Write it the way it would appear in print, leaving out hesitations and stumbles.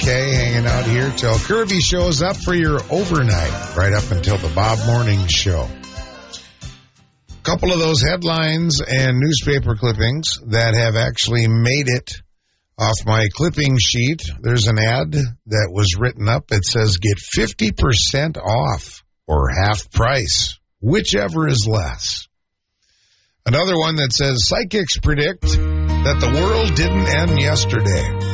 Kay hanging out here till Kirby shows up for your overnight, right up until the Bob Morning Show. A couple of those headlines and newspaper clippings that have actually made it off my clipping sheet. There's an ad that was written up. It says, get 50% off or half price, whichever is less. Another one that says, psychics predict that the world didn't end yesterday.